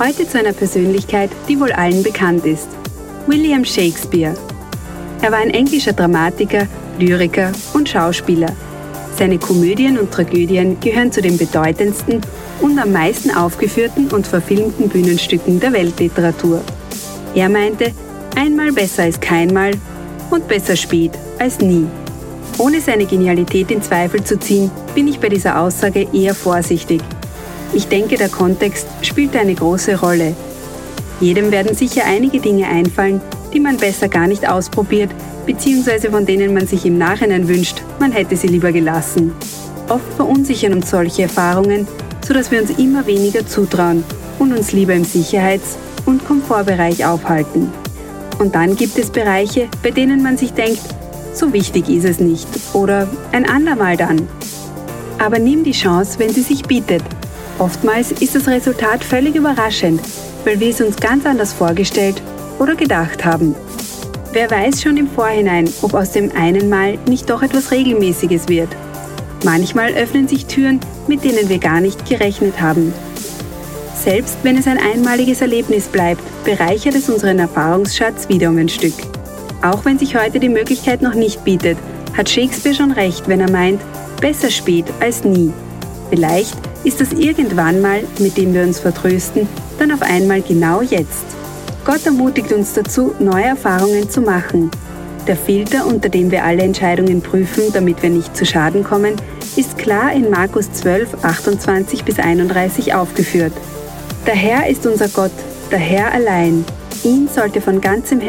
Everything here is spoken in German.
Heute zu einer Persönlichkeit, die wohl allen bekannt ist. William Shakespeare. Er war ein englischer Dramatiker, Lyriker und Schauspieler. Seine Komödien und Tragödien gehören zu den bedeutendsten und am meisten aufgeführten und verfilmten Bühnenstücken der Weltliteratur. Er meinte, einmal besser als keinmal und besser spät als nie. Ohne seine Genialität in Zweifel zu ziehen, bin ich bei dieser Aussage eher vorsichtig. Ich denke, der Kontext spielt eine große Rolle. Jedem werden sicher einige Dinge einfallen, die man besser gar nicht ausprobiert, beziehungsweise von denen man sich im Nachhinein wünscht, man hätte sie lieber gelassen. Oft verunsichern uns solche Erfahrungen, sodass wir uns immer weniger zutrauen und uns lieber im Sicherheits- und Komfortbereich aufhalten. Und dann gibt es Bereiche, bei denen man sich denkt, so wichtig ist es nicht oder ein andermal dann. Aber nimm die Chance, wenn sie sich bietet. Oftmals ist das Resultat völlig überraschend, weil wir es uns ganz anders vorgestellt oder gedacht haben. Wer weiß schon im Vorhinein, ob aus dem einen Mal nicht doch etwas Regelmäßiges wird. Manchmal öffnen sich Türen, mit denen wir gar nicht gerechnet haben. Selbst wenn es ein einmaliges Erlebnis bleibt, bereichert es unseren Erfahrungsschatz wieder um ein Stück. Auch wenn sich heute die Möglichkeit noch nicht bietet, hat Shakespeare schon recht, wenn er meint, besser spät als nie. Vielleicht ist das irgendwann mal, mit dem wir uns vertrösten, dann auf einmal genau jetzt. Gott ermutigt uns dazu, neue Erfahrungen zu machen. Der Filter, unter dem wir alle Entscheidungen prüfen, damit wir nicht zu Schaden kommen, ist klar in Markus 12, 28-31 aufgeführt. Der Herr ist unser Gott, der Herr allein. Ihn sollte von ganzem